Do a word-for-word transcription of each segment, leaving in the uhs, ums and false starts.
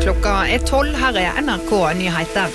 Klokka er tolv, her er N R K Nyheter.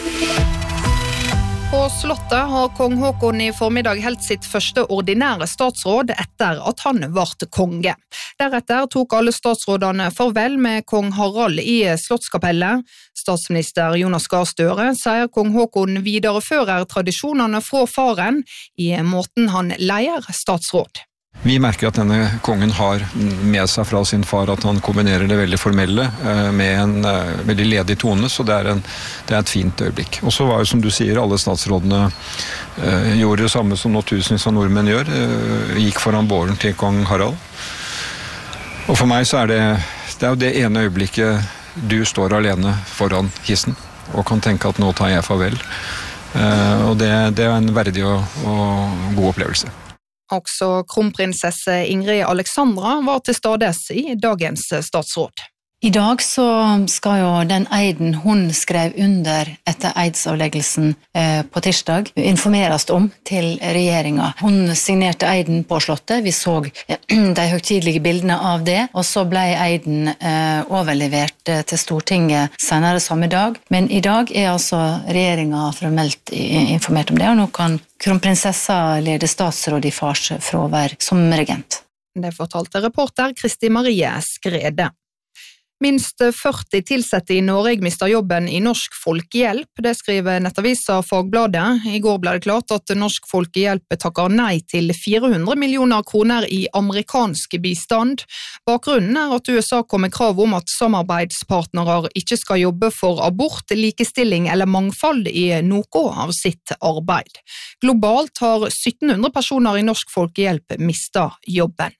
På Slottet har kong Håkon i formiddag helt sitt første ordinære statsråd etter at han vart konge. Deretter tok alle statsrådene farvel med kong Harald i Slottskapellet. Statsminister Jonas Gahr Støre sier kong Håkon viderefører tradisjonene fra faren i måten han leier statsråd. Vi merker at denne kongen har med seg fra sin far at han kombinerer det veldig formelle med en veldig ledig tone, så det er, en, det er et fint øyeblikk. Og så var jo, som du sier, alle statsrådene uh, gjorde det samme som nå tusenvis av nordmenn gjør, uh, gikk foran båren til kong Harald. Og for meg så er det, det er jo det ene øyeblikket du står alene foran hissen, og kan tenke at nå tar jeg farvel. Uh, og det, det er en verdig og, og god opplevelse. Også kronprinsesse Ingrid Alexandra var til stades i dagens statsråd. I dag så skal jo den eiden hun skrev under etter eidsavleggelsen eh, på tirsdag informeres om til regjeringa. Hun signerte eiden på Slottet, vi så eh, de høytidelige bildene av det, og så ble eiden eh, overlevert eh, til Stortinget senere samme dag. Men i dag er altså regjeringa formelt informert om det, og nå kan kronprinsessa lede statsråd i fars fravær som regent. Det fortalte reporter Kristi Marie Skrede. Minst førti tilsette i Norge mister jobben i Norsk Folkehjelp, det skriver nettavisa Fagbladet. I går ble det klart at Norsk Folkehjelp takker nei til fire hundre millioner kroner i amerikansk bistand. Bakgrunnen er at U S A kom med krav om at samarbeidspartnere ikke skal jobbe for abort, likestilling eller mangfold i noe av sitt arbeid. Globalt har sytten hundre personer i Norsk Folkehjelp mistet jobben.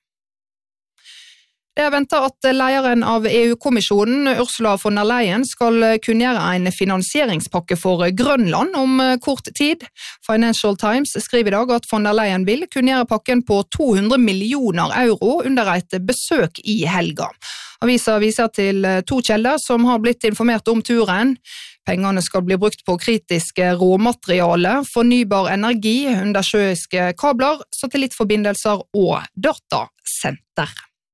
Det er ventet at lederen av E U-kommisjonen, Ursula von der Leyen, skal kunngjøre en finansieringspakke for Grønland om kort tid. Financial Times skriver i dag at von der Leyen vil kunngjøre pakken på to hundre millioner euro under et besøk i helga. Avisa viser til to kjelder som har blitt informert om turen. Pengene skal bli brukt på kritiske råmateriale, fornybar energi, undersjøiske kabler, satellittforbindelser og datasenter.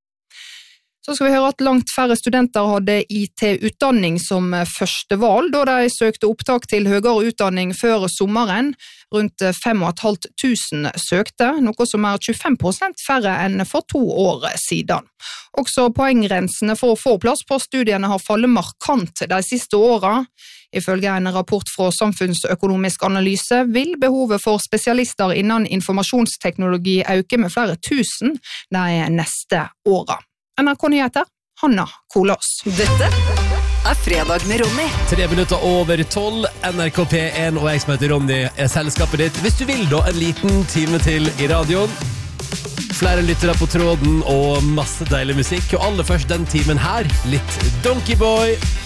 Så skal vi høre at langt færre studenter hadde I T-utdanning som første valg, da de søkte opptak til høyere utdanning før sommeren. Rundt fem og et halvt tusen søkte, noe som er tjuefem prosent færre enn for to år siden. Også poenggrensene for å få plass på studiene har fallet markant de siste årene. Ifølge en rapport fra Samfunnsøkonomisk analyse vil behovet for spesialister innen informasjonsteknologi øke med flere tusen de neste årene. N R K Nyheter, Hanna Kolås. Dette er Fredag med Ronny. Tre minutter over tolv, N R K P en og jeg som heter Ronny er selskapet ditt. Hvis du vil da, en liten time til I radioen. Flere lyttere på tråden og masse deilig musikk. Og aller først den timen her, litt Donkey Boy.